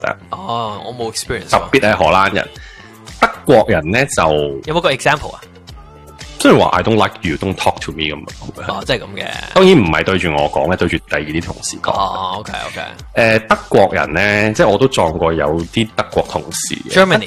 得。 哦，我冇 experience。 特別係荷蘭人，德國人咧就有冇個 example 啊？ 即係話 I don't like you, don't talk to me 咁。 哦，即係咁嘅。 當然唔係對住我講咧，對住第二啲同事講。 哦 ，OK。 德國人咧，即係我都撞過有啲德國同事嘅。 Germany。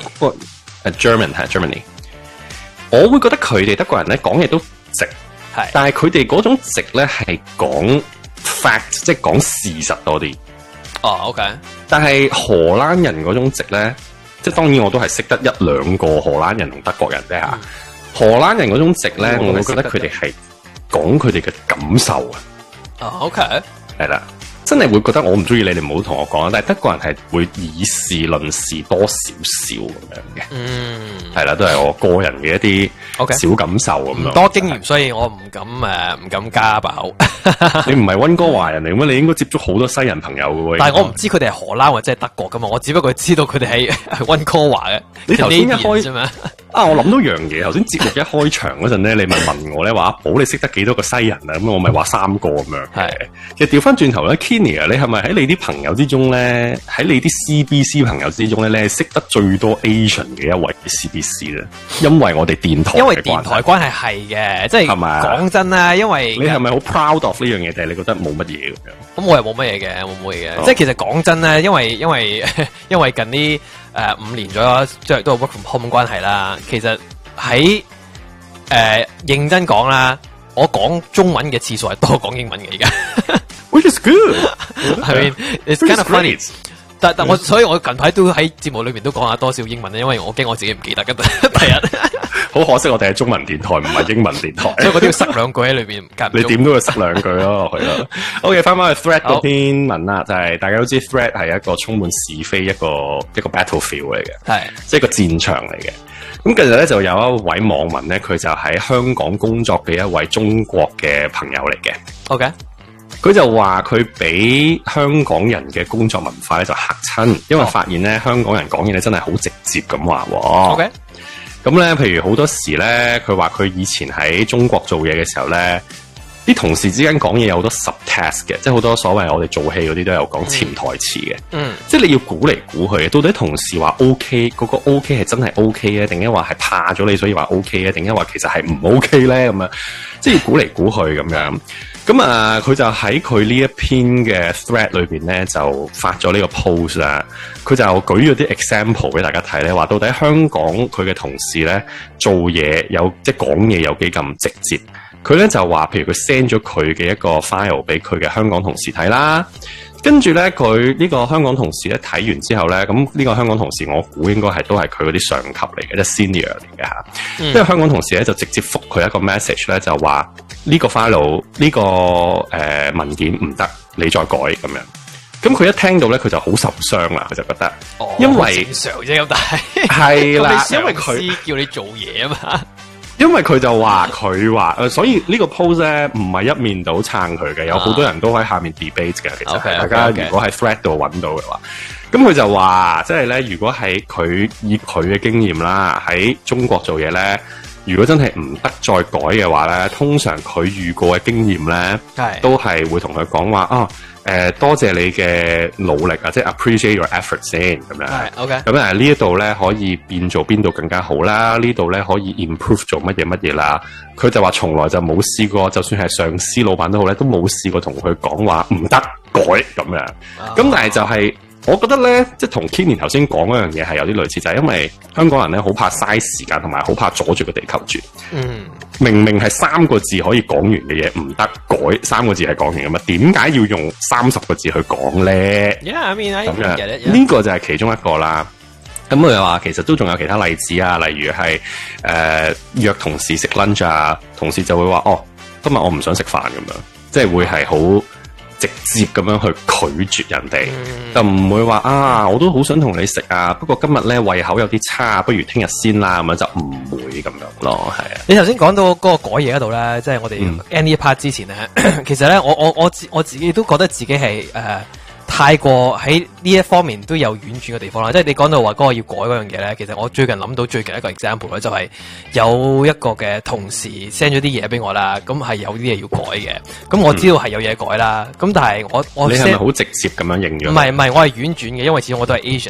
German 係 Germany。我會覺得佢哋德國人咧講嘢都直， 係， 但係佢哋嗰種直咧係講 fact， 即係講事實多啲。 哦 ，OK。 但係荷蘭人嗰種直咧，即係當然我都係識得一兩個荷蘭人同德國人啫嚇。荷蘭人嗰種直咧，我會覺得佢哋係講佢哋嘅感受啊。 哦 ，OK。 係啦。真係會覺得我唔中意你哋，唔好同我講。但係德國人係會以事論事多少少咁樣嘅，係啦，都係我個人嘅一啲小感受咁樣。 多經驗，所以我唔敢加爆。 你唔係溫哥華人嚟咩？你應該接觸好多西人朋友嘅喎。 但係我唔知佢哋係荷蘭或者係德國噶嘛，我只不過知道佢哋係溫哥華嘅。 你頭先一開啫嘛？ 我諗到樣嘢。頭先節目一開場嗰陣咧，你咪問我咧話，阿寶你識得幾多個西人啊？咁我咪話3個咁樣。係，其實調翻轉頭咧 Kenny 啊，你係咪喺你啲朋友之中咧，喺你啲 CBC 朋友之中咧，你係識得最多 Asian 嘅一位 CBC 咧？因為我哋電台關係係嘅，即係講真啦，因為你係咪好 proud of 呢樣嘢，定係你覺得冇乜嘢咁樣？ 咁我又冇乜嘢嘅，冇乜嘢嘅。即係其實講真咧，因為近呢5年左右，即係都係 work from home 關係啦。其實喺認真講啦，我講中文嘅次數係多講英文嘅而家。 Which is good. I mean, it's kind of funny. 但所以我近排都喺節目裏面都講下多少英文咧，因為我驚我自己唔記得嘅。第日好可惜，我哋係中文電台，唔係英文電台， 所以我都要塞兩句喺裏邊。 你點都要塞兩句咯，係咯。OK， 翻返去 Thread 嗰篇文啦，就係大家都知 Thread 係一個充滿是非一個 battlefield 嚟嘅，係即係一個戰場嚟嘅。咁近日咧就有一位網民咧，佢就喺香港工作嘅一位中國嘅朋友嚟嘅。OK。佢就話佢俾香港人嘅工作文化咧就嚇親，因為發現咧香港人講嘢咧真係好直接咁話。OK，咁咧譬如好多時咧，佢話佢以前喺中國做嘢嘅時候咧，啲同事之間講嘢有好多 subtask 嘅，即係好多所謂我哋做戲嗰啲都有講潛台詞嘅。即係你要估嚟估去，到底同事話 OK 嗰個 OK 係真係 OK 咧，定係話係怕咗你所以話 OK 咧，定係話其實係唔 OK 咧咁樣，即係要估嚟估去咁樣。咁啊，佢就喺佢呢一篇嘅 thread 裏邊咧，就發咗呢個 post 啦。佢就舉咗啲 example 俾大家睇咧，話到底香港佢嘅同事咧做嘢有即係講嘢有幾咁直接。佢咧就話，譬如佢 send 咗佢嘅一個 file 俾佢嘅香港同事睇啦。跟住咧，佢呢個香港同事咧睇完之後咧，咁呢個香港同事我估應該都係佢嗰啲上級嚟嘅，即係 senior 嚟嘅嚇。因為香港同事咧就直接覆佢一個 message 咧，就話呢個 file 呢個文件唔得，你再改咁樣。咁佢一聽到咧，佢就好受傷啦，佢就覺得，因為正常啫咁，但係係啦，因為佢叫你做嘢啊嘛。 因為佢就話所以呢個 post 咧唔係一面倒撐佢嘅，有好多人都喺下面 debate 嘅。其實大家如果喺 thread 度揾到嘅話，咁佢就話，即係咧，如果係佢以佢嘅經驗啦，喺中國做嘢咧，如果真係唔得再改嘅話咧，通常佢遇過嘅經驗咧，都係會同佢講話多謝你嘅努力啊，即係 appreciate your effort 先咁樣。OK。咁呢一度咧可以變做邊度更加好啦，呢度咧可以 improve 做乜嘢啦。佢就話從來就冇試過，就算係上司老闆都好咧，都冇試過同佢講話唔得改咁樣。咁但係就係我覺得咧，即係同 Kenny 頭先講嗰樣嘢係有啲類似，就係因為香港人咧好怕嘥時間，同埋好怕阻住個地球轉。明明係3個字可以講完嘅嘢，唔得改3個字係講完嘅嘛？點解要用30個字去講咧？咁樣呢個就係其中一個啦。咁佢又話其實都仲有其他例子啊，例如係約同事食 lunch 啊，同事就會話今日我唔想食飯咁樣，即係會係好直接咁樣去拒絕人哋，就唔會話我都好想同你食啊，不過今日咧胃口有啲差，不如聽日先啦，咁樣就唔會咁樣咯，係啊。 你頭先講到嗰個改嘢嗰度咧，即係我哋 end 呢一 part 之前咧，其實咧我自己都覺得自己係太過喺呢一方面都有婉轉嘅地方啦，即係你講到話嗰個要改嗰樣嘢咧，其實我最近諗到最近一個 example 咧，就係有一個嘅同事 send 咗啲嘢俾我啦，咁係有啲嘢要改嘅，咁我知道係有嘢改啦，咁但係我你係咪好直接咁樣形容？ 唔係，我係婉轉嘅，因為始終我都係 Asian